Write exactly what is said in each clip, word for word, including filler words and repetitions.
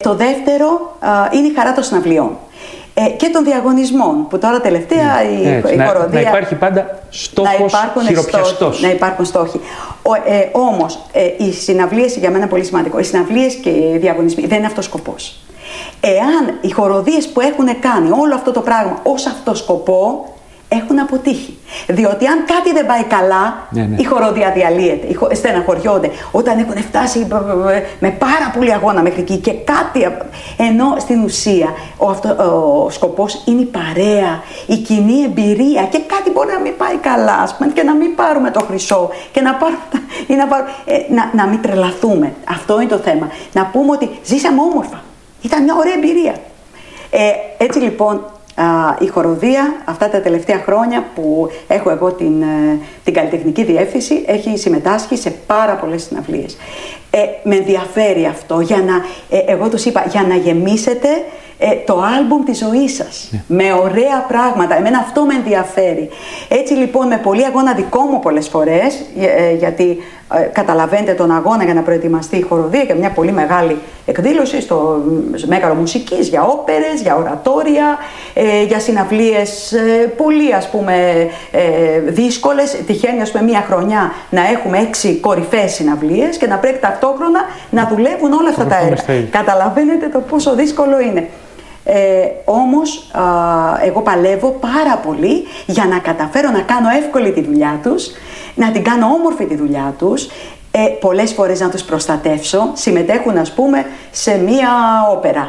Το δεύτερο α, είναι η χαρά των συναυλιών. Ε, και των διαγωνισμών, που τώρα τελευταία mm. η, Έτσι, η να, χοροδία... Να υπάρχει πάντα στόχος χειροπιαστός. Να υπάρχουν στόχοι. Ο, ε, όμως, ε, οι συναυλίες, για μένα πολύ σημαντικό, οι συναυλίες και οι διαγωνισμοί δεν είναι αυτός σκοπός. Εάν οι χοροδίες που έχουν κάνει όλο αυτό το πράγμα ως αυτό σκοπό, έχουν αποτύχει. Διότι αν κάτι δεν πάει καλά, ναι, ναι. η χοροδία διαλύεται, στεναχωριόνται. Όταν έχουν φτάσει με πάρα πολύ αγώνα μέχρι εκεί και κάτι. Ενώ στην ουσία ο, αυτό, ο σκοπός είναι η παρέα, η κοινή εμπειρία και κάτι μπορεί να μην πάει καλά, ας πούμε, και να μην πάρουμε το χρυσό και να, πάρουμε, ή να, πάρουμε, ε, να, να μην τρελαθούμε. Αυτό είναι το θέμα. Να πούμε ότι ζήσαμε όμορφα. Ήταν μια ωραία εμπειρία. Ε, έτσι λοιπόν. Uh, η χοροδία αυτά τα τελευταία χρόνια που έχω εγώ την, την καλλιτεχνική διεύθυνση έχει συμμετάσχει σε πάρα πολλές συναυλίες. Ε, με ενδιαφέρει αυτό, για να, ε, εγώ τους είπα, για να γεμίσετε ε, το άλμπουμ της ζωής σας. Yeah. Με ωραία πράγματα. Εμένα αυτό με ενδιαφέρει. Έτσι λοιπόν με πολύ αγώνα δικό μου πολλές φορές, ε, γιατί ε, καταλαβαίνετε τον αγώνα για να προετοιμαστεί η χοροδία και μια πολύ μεγάλη εκδήλωση στο Μέγαρο Μουσικής, για όπερες, για ορατόρια, ε, για συναυλίες ε, πολύ ας πούμε ε, δύσκολες. Τυχαίνει ας πούμε μια χρονιά να έχουμε έξι κορυφαίες συναυλίες και να πρέπει ταυτόχρονα να δουλεύουν όλα αυτά τα έργα. Καταλαβαίνετε το πόσο δύσκολο είναι. Ε, όμως α, εγώ παλεύω πάρα πολύ για να καταφέρω να κάνω εύκολη τη δουλειά τους, να την κάνω όμορφη τη δουλειά τους, ε, πολλές φορές να τους προστατεύσω. Συμμετέχουν ας πούμε σε μία όπερα.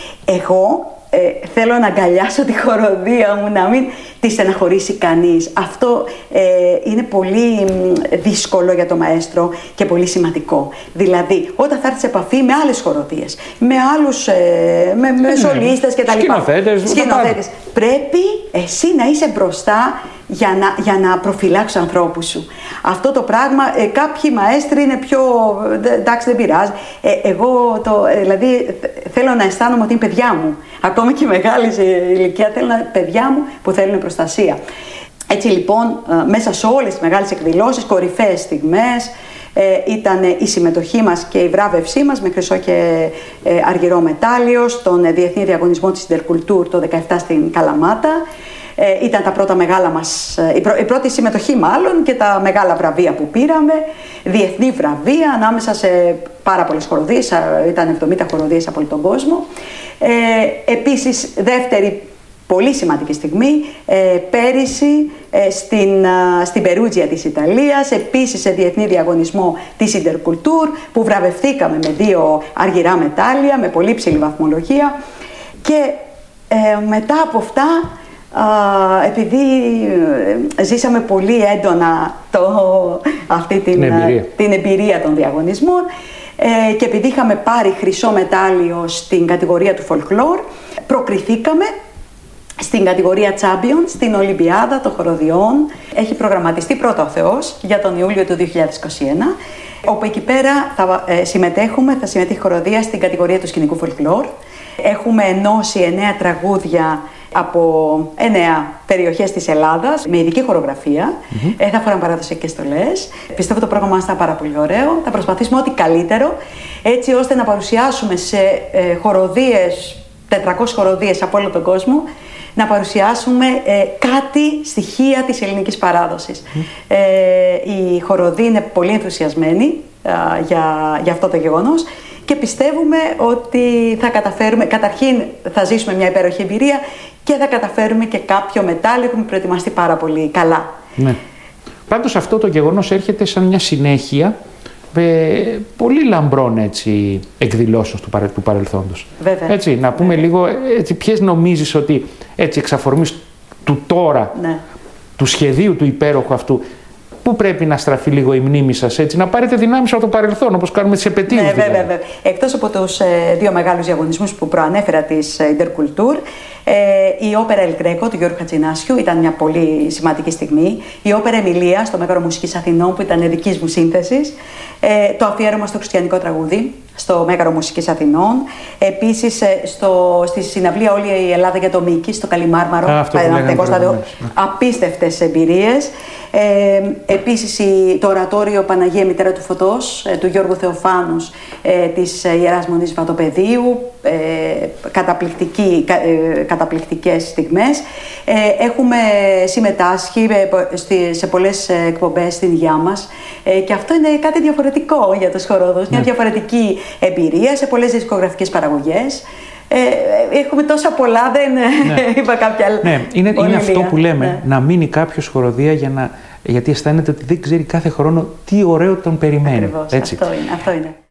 Εγώ ε, θέλω να αγκαλιάσω τη χοροδία μου, να μην τη στεναχωρήσει κανείς. Αυτό ε, είναι πολύ δύσκολο για το μαέστρο και πολύ σημαντικό. Δηλαδή, όταν θα έρθει σε επαφή με άλλες χοροδίες, με άλλους ε, με, με σολίστες κτλ. Σκηνοθέτες. Σκηνοθέτες. Πρέπει εσύ να είσαι μπροστά για να, για να προφυλάξεις τους ανθρώπους σου. Αυτό το πράγμα, ε, κάποιοι μαέστροι είναι πιο, εντάξει δεν πειράζει. Ε, εγώ το, ε, δηλαδή θέλω να αισθάνομαι ότι είναι παιδιά μου. Ακόμη και μεγάλη σε ηλικία θέλω να παιδιά μου που θέλουν προστασία. Έτσι λοιπόν, ε, μέσα σε όλες τις μεγάλες εκδηλώσεις, κορυφαίες στιγμές, ε, ήταν η συμμετοχή μας και η βράβευσή μας με χρυσό και ε, αργυρό μετάλλιο στον ε, Διεθνή Διαγωνισμό της Interculture το δεκαεπτά στην Καλαμάτα. Ε, ήταν τα πρώτα μεγάλα μας, η, πρω, η πρώτη συμμετοχή μάλλον και τα μεγάλα βραβεία που πήραμε, διεθνή βραβεία ανάμεσα σε πάρα πολλές χοροδίες, ήταν εβδομήντα χοροδίες από όλο τον κόσμο. Ε, επίσης δεύτερη πολύ σημαντική στιγμή, ε, πέρυσι ε, στην, α, στην Περούτζια της Ιταλίας, επίσης σε διεθνή διαγωνισμό της Interculture που βραβευθήκαμε με δύο αργυρά μετάλλια, με πολύ ψηλή βαθμολογία και ε, μετά από αυτά Uh, επειδή uh, ζήσαμε πολύ έντονα το, αυτή την εμπειρία. την εμπειρία των διαγωνισμών uh, και επειδή είχαμε πάρει χρυσό μετάλλιο στην κατηγορία του folklore, προκριθήκαμε στην κατηγορία Champion, στην Ολυμπιάδα των Χοροδιών. Έχει προγραμματιστεί πρώτα ο Θεός για τον Ιούλιο του δύο χιλιάδες είκοσι ένα, όπου εκεί πέρα θα ε, συμμετέχουμε, θα συμμετέχει η χοροδία στην κατηγορία του σκηνικού folklore. Έχουμε ενώσει εννέα τραγούδια από εννέα περιοχές της Ελλάδας με ειδική χορογραφία. Mm-hmm. Ε, θα φοράμε παραδοσιακές στολές. Πιστεύω το πρόγραμμα μας θα είναι πάρα πολύ ωραίο. Θα προσπαθήσουμε ό,τι καλύτερο έτσι ώστε να παρουσιάσουμε σε ε, χοροδίες, τετρακόσιες χοροδίες από όλο τον κόσμο, να παρουσιάσουμε ε, κάτι στοιχεία της ελληνικής παράδοσης. Mm. Ε, οι χοροδοί είναι πολύ ενθουσιασμένοι ε, για, για αυτό το γεγονός και πιστεύουμε ότι θα καταφέρουμε, καταρχήν θα ζήσουμε μια υπέροχη εμπειρία και θα καταφέρουμε και κάποιο μετάλλιο που έχουμε προετοιμαστεί πάρα πολύ καλά. Ναι. Πάντως αυτό το γεγονός έρχεται σαν μια συνέχεια με πολύ λαμπρών έτσι, εκδηλώσεων του, παρε, του παρελθόντος. Βέβαια. Έτσι, να πούμε Βέβαια. λίγο έτσι, ποιες νομίζεις ότι έτσι, εξ αφορμής του τώρα, ναι. του σχεδίου του υπέροχου αυτού, πού πρέπει να στραφεί λίγο η μνήμη σας, έτσι, να πάρετε δυνάμεις από το παρελθόν, όπως κάνουμε τις επετείους. Ναι, δηλαδή. βέβαια, βέβαια. Εκτός από τους ε, δύο μεγάλους διαγωνισμούς που προανέφερα της ε, Interculture, ε, η όπερα El Greco του Γιώργου Χατζηνάσιου ήταν μια πολύ σημαντική στιγμή. Η όπερα Εμιλία στο Μέγαρο Μουσικής Αθηνών που ήταν δικής μου σύνθεσης. Ε, το αφιέρωμα στο χριστιανικό τραγούδι στο Μέγαρο Μουσικής Αθηνών. Επίσης ε, στο, στη συναυλία Όλη η Ελλάδα για το Μίκη, στο Καλιμάρμαρο. Απίστευτες εμπειρίες. Ε, επίσης το ορατόριο Παναγία Μητέρα του Φωτός του Γιώργου Θεοφάνους ε, της Ιεράς Μονής Βατοπεδίου, ε, καταπληκτική, κα, ε, καταπληκτικές στιγμές. Ε, έχουμε συμμετάσχει σε πολλές εκπομπές στην υγειά μας ε, και αυτό είναι κάτι διαφορετικό για τους χορόδους, μια διαφορετική εμπειρία σε πολλές δισκογραφικές παραγωγές. Ε, έχουμε τόσα πολλά, δεν ναι. είπα κάποια άλλα. Ναι, είναι, είναι αυτό που λέμε, ναι. να μείνει κάποιος χοροδία για να, γιατί αισθάνεται ότι δεν ξέρει κάθε χρόνο τι ωραίο τον περιμένει. Ακριβώς, έτσι. Αυτό είναι, αυτό είναι.